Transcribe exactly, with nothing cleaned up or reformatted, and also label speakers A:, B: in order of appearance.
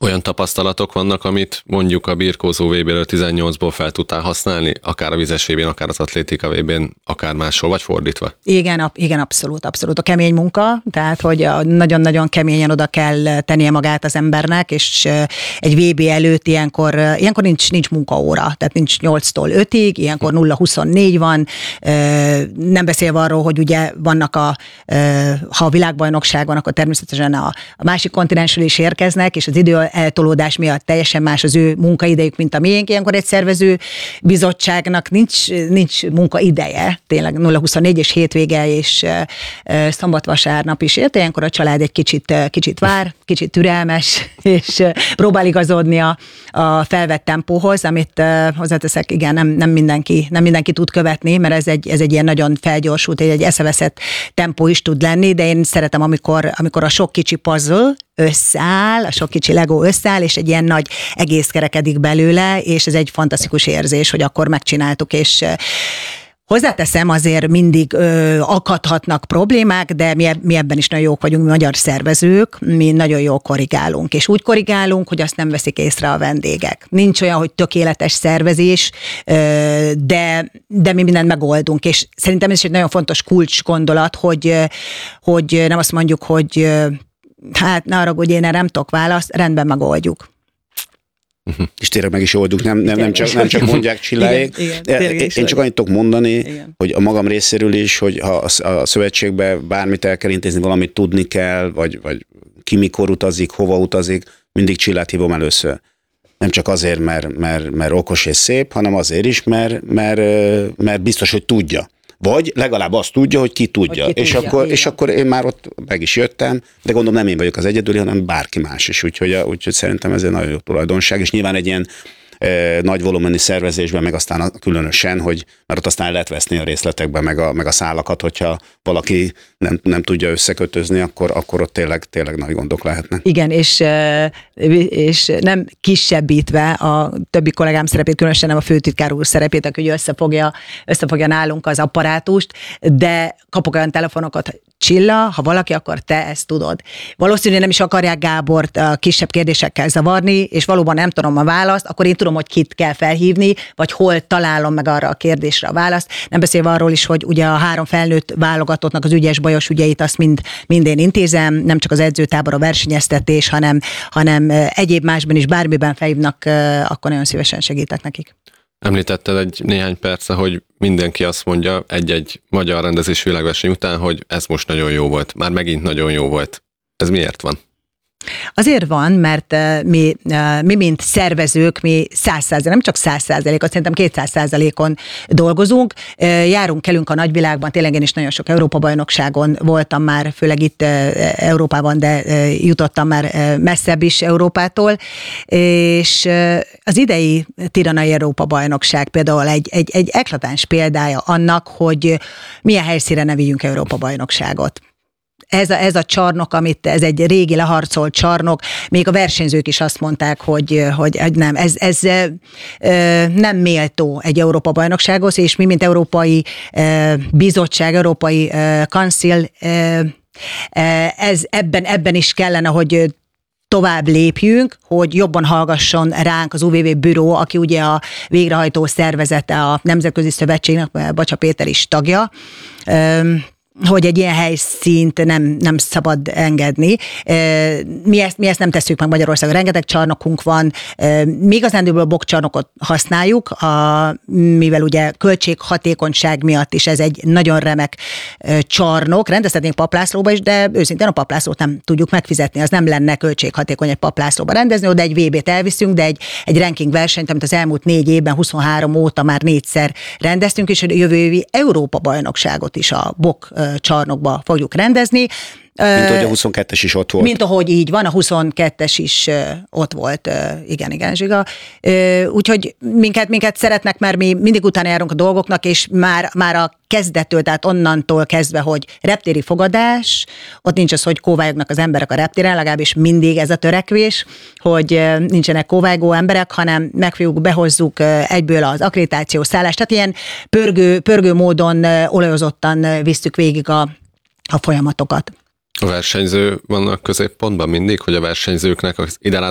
A: Olyan tapasztalatok vannak, amit mondjuk a birkózó vé béről tizennyolcból fel tudtál használni, akár a vizes vé bén, akár az atlétika vé bén, akár máshol, vagy fordítva?
B: Igen, igen, abszolút, abszolút. A kemény munka, tehát hogy nagyon-nagyon keményen oda kell tennie magát az embernek, és egy vé bé előtt ilyenkor, ilyenkor nincs, nincs munkaóra, tehát nincs nyolctól ötig, ilyenkor nulla huszonnégy van, nem beszélve arról, hogy ugye vannak a, ha a világbajnokság van, akkor természetesen a, a másik kontinensről is érkeznek, és az idő eltolódás miatt teljesen más az ő munkaidejük, mint a miénk. Ilyenkor egy szervező bizottságnak nincs, nincs munkaideje, tényleg nulla huszonnégy és hétvége és szombat-vasárnap is ért. Ilyenkor a család egy kicsit, kicsit vár, kicsit türelmes, és próbál igazodni a, a felvett tempóhoz, amit hozzáteszek, igen, nem, nem, mindenki, nem mindenki tud követni, mert ez egy, ez egy ilyen nagyon felgyorsult, egy, egy eszeveszett tempó is tud lenni, de én szeretem, amikor, amikor a sok kicsi puzzle összeáll, a sok kicsi Lego összeáll, és egy ilyen nagy egész kerekedik belőle, és ez egy fantasztikus érzés, hogy akkor megcsináltuk, és hozzáteszem, azért mindig ö, akadhatnak problémák, de mi, mi ebben is nagyon jók vagyunk, mi magyar szervezők, mi nagyon jól korrigálunk, és úgy korrigálunk, hogy azt nem veszik észre a vendégek. Nincs olyan, hogy tökéletes szervezés, ö, de, de mi mindent megoldunk, és szerintem ez is egy nagyon fontos kulcsgondolat, hogy, hogy nem azt mondjuk, hogy hát ne arra, hogy én erre nem tudok választ, rendben megoldjuk.
C: Uh-huh. És tényleg meg is oldjuk, nem, nem, nem, csak, nem csak mondják, csilláig. Igen, igen, én én csak annyit tudok mondani, igen. hogy a magam részéről is, hogy ha a szövetségbe bármit el kell intézni, valamit tudni kell, vagy, vagy ki mikor utazik, hova utazik, mindig Csillát hívom először. Nem csak azért, mert, mert, mert okos és szép, hanem azért is, mert, mert, mert biztos, hogy tudja. Vagy legalább azt tudja, hogy ki tudja. Hogy ki és, tudja akkor, és akkor én már ott meg is jöttem, de gondolom nem én vagyok az egyedüli, hanem bárki más is. Úgyhogy, úgyhogy szerintem ez egy nagyon jó tulajdonság, és nyilván egy ilyen e, nagy volumenű szervezésben, meg aztán különösen, hogy mert ott aztán lehet veszni a részletekben, meg a, meg a szálakat, hogyha valaki nem, nem tudja összekötözni, akkor, akkor ott tényleg, tényleg nagy gondok lehetnek.
B: Igen, és, és nem kisebbítve a többi kollégám szerepét, különösen nem a főtitkár úr szerepét, aki összefogja, összefogja nálunk az apparátust, de kapok olyan telefonokat, Csilla, ha valaki, akkor te ezt tudod. Valószínűleg nem is akarják Gábort a kisebb kérdésekkel zavarni, és valóban nem tudom a választ, akkor én tudom, hogy kit kell felhívni, vagy hol találom meg arra a kérdésre a választ. Nem beszélve arról is, hogy ugye a három felnőtt válogatottnak az ügyes bajos ügyeit azt mind, mind én intézem, nem csak az edzőtábor, a versenyeztetés, hanem, hanem egyéb másban is bármiben felhívnak, akkor nagyon szívesen segítek nekik.
A: Említetted egy néhány perce, hogy mindenki azt mondja egy-egy magyar rendezés világverseny után, hogy ez most nagyon jó volt. Már megint nagyon jó volt. Ez miért van?
B: Azért van, mert mi, mi mint szervezők, mi száz százalék, nem csak száz százalékot, szerintem kétszáz százalékon dolgozunk, járunk, kelünk a nagyvilágban, tényleg én is nagyon sok Európa-bajnokságon voltam már, főleg itt Európában, de jutottam már messzebb is Európától, és az idei tiranai Európa-bajnokság például egy, egy, egy eklatáns példája annak, hogy milyen helyszínre ne vigyünk Európa-bajnokságot. Ez a, ez a csarnok, amit ez egy régi leharcolt csarnok, még a versenyzők is azt mondták, hogy, hogy nem, ez, ez nem méltó egy Európa-bajnoksághoz, és mi, mint Európai Bizottság, Európai Council, ez, ebben, ebben is kellene, hogy tovább lépjünk, hogy jobban hallgasson ránk az u vé bé büró, aki ugye a végrehajtó szervezete a Nemzetközi Szövetségnek, Bacsa Péter is tagja, hogy egy ilyen helyszínt nem, nem szabad engedni. Mi ezt, mi ezt nem tesszük meg Magyarországon. Rengeteg csarnokunk van. Mi igazándiból a bokcsarnokot használjuk, a, mivel ugye költséghatékonyság miatt is ez egy nagyon remek csarnok. Rendezhetnénk Paplászlóba is, de őszintén a Paplászlót nem tudjuk megfizetni. Az nem lenne költséghatékony egy Paplászlóba rendezni, oda egy vé bét elviszünk, de egy, egy ranking versenyt, amit az elmúlt négy évben, huszonhárom óta már négyszer rendeztünk, és a jövő évi Európa-bajnokságot is a bok csarnokba fogjuk rendezni.
C: Mint ahogy a huszonkettes is ott volt.
B: Mint ahogy így van, a huszonkettes is ott volt. Igen, igen, Zsiga. Úgyhogy minket, minket szeretnek, mert mi mindig utána járunk a dolgoknak, és már, már a kezdettől, tehát onnantól kezdve, hogy reptéri fogadás, ott nincs az, hogy kóvályognak az emberek a reptéren, legalábbis mindig ez a törekvés, hogy nincsenek kóvájgó emberek, hanem megfogjuk, behozzuk egyből az akkreditációs szállást, tehát ilyen pörgő, pörgő módon olajozottan visszük végig a, a folyamatokat.
A: A versenyző van a középpontban mindig, hogy a versenyzőknek az